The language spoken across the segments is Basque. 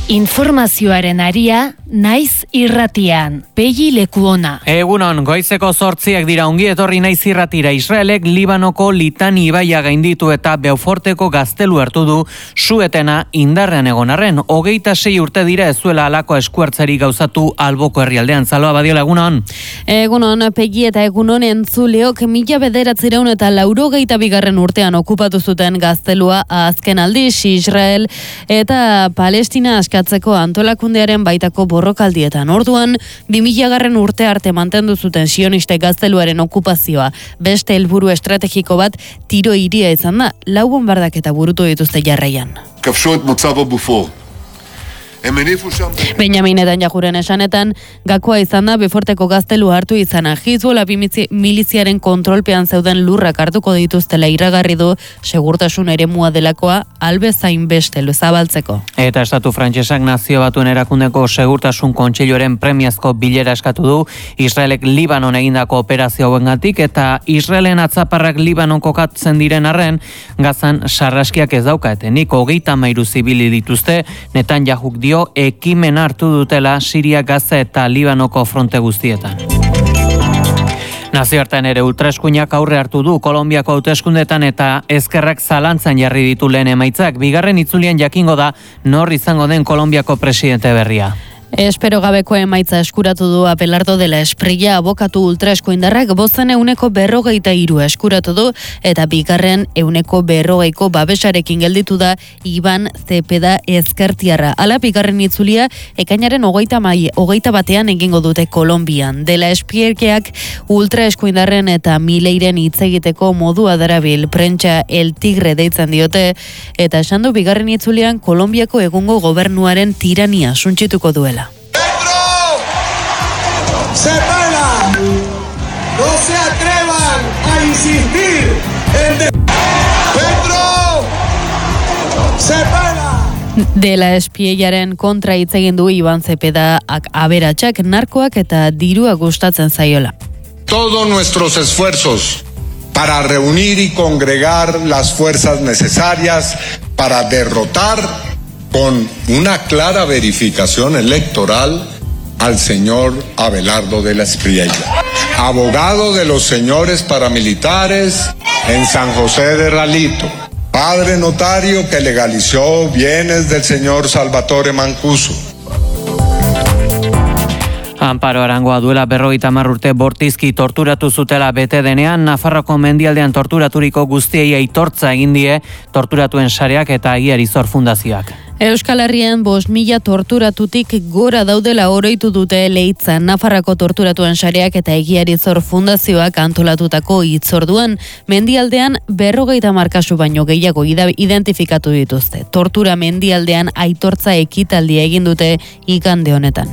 Informazioaren aria, naiz irratian. Pegi Lekuona. Egunon, goizeko 8 dira, ongi etorri naiz irratira. Israelek Libanoko Litani ibaia gainditu eta Beauforteko gaztelu hartu du suetena indarrean egon arren. 26 urte dira ez zuela halako eskuartzari gauzatu alboko herrialdean. Zaloa Badiola, egunon. Egunon, Pegi eta egunon entzuleok 1982 urtean okupatu zuten gaztelua azken aldiz Israel eta Palestina askatzeko antolakundearen baitako borrokaldietan. Orduan, 2000 urte arte mantendu zuten sionistek gazteluaren okupazioa. Beste helburu estrategiko bat tiro hiria izan da, 4 bonbardaketa burutu dituzte jarraian. Benjamin Netanyahuren esanetan, gakoa izan da Beauforteko gaztelu hartu izana. Hizbola miliziaren kontrolpean zeuden lurrak hartuko dituztela iragarri du, segurtasun eremua delakoa albezain beste zabaltzeko. Eta Estatu Frantsesak Nazio Batuen Erakundeko Segurtasun Kontseiluaren premiazko bilera eskatu du Israelek Libanon egindako operazio hauengatik eta Israelen atzaparrak Libanon kokatzen diren arren, Gazan sarraskiak ez dauka etenik 33 zibili dituzte. Netanyahuk dio ekimen hartu dutela Siria, Gaza eta Libanoko fronte guztietan. Nazioartean ere ultraeskuinak aurre hartu du Kolonbiako hauteskundetan eta ezkerrak zalantzan jarri ditu lehen emaitzak. Bigarren itzulian jakingo da nor izango den Kolonbiako presidente berria. Espero gabeko emaitza eskuratu du Abelardo de la Esprilla, abokatu ultraeskuindarrak bozten 43 eskuratu du eta bigarren 40ko babesarekin gelditu da Iban Zepeda ezkertiarra. Hala bigarren itzulia ekainaren 21 egingo dute Kolonbian. De la Esprillaak ultraeskuindarren eta Mileiren hitz egiteko modua darabil, prentsa El Tigre deitzen diote eta esan du bigarren itzulian Kolonbiako egungo gobernuaren tirania suntsituko duela. ¡Se pela! ¡No se atrevan a insistir en... ¡Pedro! ¡Se pela! De la Espriellaren kontra hitz egin du Iban Zepeda aberatsak, narkoak eta dirua gustatzen zaiola. Todos nuestros esfuerzos para reunir y congregar las fuerzas necesarias para derrotar con una clara verificación electoral al señor Abelardo de la Espriella, abogado de los señores paramilitares en San José de Ralito, padre notario que legalizó bienes del señor Salvatore Mancuso. Amparo Arangoa duela 50 urte bortizki torturatu zutela bete denean, Nafarroko mendialdean torturaturiko guztiei aitortza egin die torturatuen sareak eta Agiarizor fundazioak. Euskal Herrian 5.000 torturatutik gora daudela oroitu dute Leitzan. Nafarrako torturatuen sareak eta Agiarizor fundazioak antolatutako hitzorduan, mendialdean 50 kasu baino gehiago identifikatu dituzte. Tortura mendialdean aitortza ekitaldia egin dute igande honetan.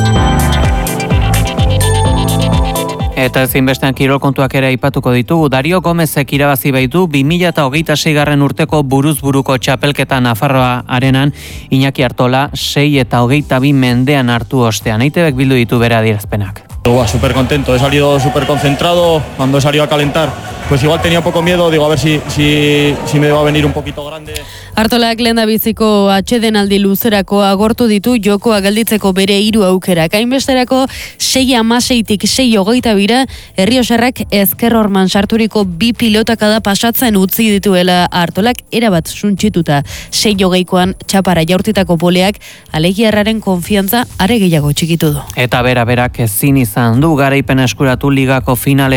Eta ezinbestean kirol kontuak ere aipatuko ditugu. Dario Gomezek irabazi baitu 2026 urteko buruz-buruko txapelketa Nafarroa arenan Iñaki Artola 6 eta 22 mendean hartu ostean. EITBek bildu ditu bere adierazpenak. Súper contento, he salido súper concentrado. Cuando he salido a calentar, pues igual tenía poco miedo, digo a ver si me va a venir un poquito grande. Artolak lehendabiziko atsedenaldi luzerako agortu ditu jokoa gelditzeko bere 3 aukerak. Hainbesterako 6-16tik 6-22 Errioxarrak ezker horman sarturiko 2 pilotakada pasatzen utzi dituela Artolak erabat suntsituta. 6-20koan txapara jaurtitako poleak alegiarraren konfiantza are gehiago txikitu du. Eta berak ezin izan du garaipen eskuratu ligako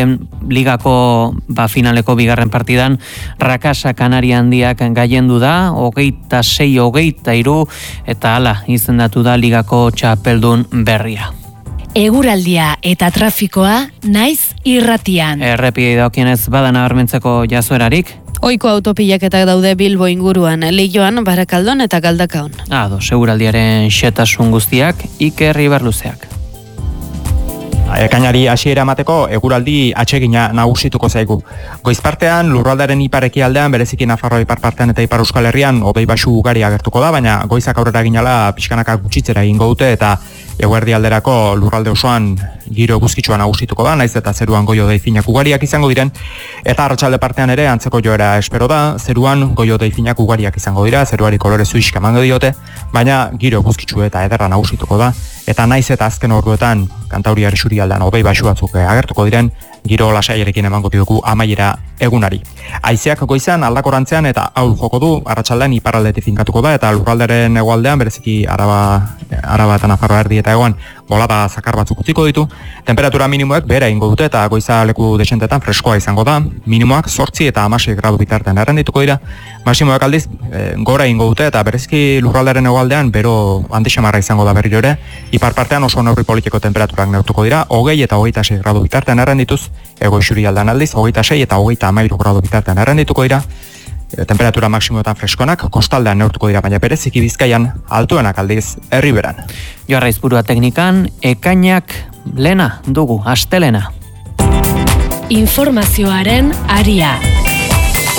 finaleko bigarren partidan Rakasa Kanaria handiak gailendu da 26-23 eta hala izendatu da ligako txapeldun berria. Eguraldia eta trafikoa naiz irratian. Errepideei dagokienez bada nabarmentzeko jazoerarik? Ohiko autopilaketak daude Bilbo inguruan, Leioan, Barakaldon eta Galdakaon. Eguraldiaren xehetasun guztiak Iker Ibarluzeak. Ekainari hasiera emateko eguraldi atsegina nagusituko zaigu. Goizpartean lurraldearen ipar-ekialdean, bereziki Nafarroa ipar-partean eta Ipar Euskal Herrian hodei baxu ugari agertuko da, baina goizak aurrera ginala pixkanaka gutxitzera egingo dute eta eguerdi alderako lurralde osoan giro eguzkitsua nagusituko da, naiz eta zeruan goi-hodei finak ugariak izango diren, eta arratsalde partean ere antzeko joera espero da, zeruan goi-hodei finak ugariak izango dira, zeruari kolore zuixka emango diote, baina giro eguzkitsu eta ederra nagusituko da, eta naiz eta azken orduetan Kantauriar isurialdean hodei baxu batzuk agertuko diren, giro lasaiarekin emango diogu amaiera egunari. Haizeak goizan aldakorantzean eta ahul joko du, arratsaldean iparraldetik finkatuko da, eta lurralderen hegoaldean bereziki Araba eta Nafarroa erdi eta egoan bolada zakar batzuk utziko ditu. Temperatura minimoek behera ingo dute eta goiza leku desentetan freskoa izango da. Minimoak 8 eta 16 gradu bitartean errendituko dira. Maximoak aldiz gora ingo dute eta bereziki lurralderen hegoaldean bero handixamarra izango da berriro ere. Ipar partean oso neurri politiko temperaturak neurtuko dira, 20 eta 26 gradu bitartean errendituz, ego isurialdean aldiz, 26 eta 13 gradu bitartean errendituko dira. Temperatura maksimoetan freskonak, kostaldean neurtuko dira, baina bereziki Bizkaian altuenak aldiz Erriberan. Joarraizburua teknikan, ekainak lena dugu, astelena. Informazioaren aria.